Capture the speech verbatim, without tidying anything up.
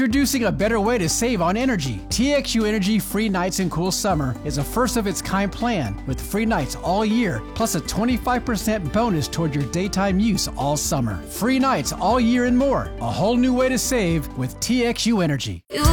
Introducing a better way to save on energy. T X U Energy Free Nights and Cool Summer is a first-of-its-kind plan with free nights all year, plus a twenty-five percent bonus toward your daytime use all summer. Free nights all year and more. A whole new way to save with T X U Energy. You